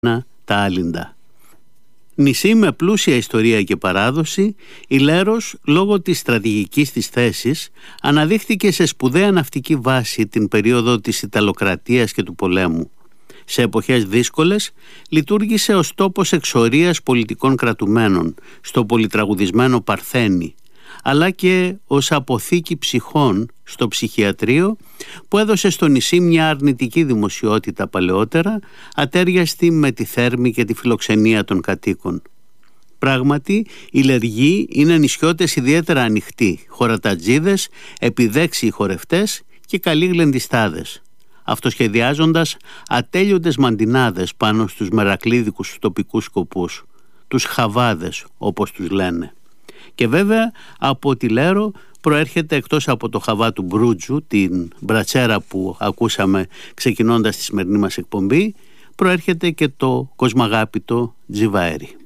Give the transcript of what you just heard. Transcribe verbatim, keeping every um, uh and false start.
τα Άλυντα. Νησί με πλούσια ιστορία και παράδοση, η Λέρος, λόγω της στρατηγικής της θέσης, αναδείχθηκε σε σπουδαία ναυτική βάση την περίοδο της Ιταλοκρατίας και του πολέμου. Σε εποχές δύσκολες λειτουργήσε ως τόπος εξορίας πολιτικών κρατουμένων στο πολυτραγουδισμένο Παρθένη, αλλά και ως αποθήκη ψυχών στο ψυχιατρίο που έδωσε στο νησί μια αρνητική δημοσιότητα παλαιότερα, ατέριαστη με τη θέρμη και τη φιλοξενία των κατοίκων. Πράγματι, οι Λεργοί είναι νησιώτες ιδιαίτερα ανοιχτοί, χωρατατζίδες, επιδέξιοι χορευτές και καλοί γλεντιστάδες, αυτοσχεδιάζοντας ατέλειωτες μαντινάδες πάνω στους μερακλίδικους τοπικούς σκοπούς, τους χαβάδες όπως τους λένε. Και βέβαια από τη Λέρο προέρχεται, εκτός από το χαβά του Μπρούτζου, την μπρατσέρα που ακούσαμε ξεκινώντας τη σημερινή μας εκπομπή, προέρχεται και το κοσμαγάπητο τζιβαέρι.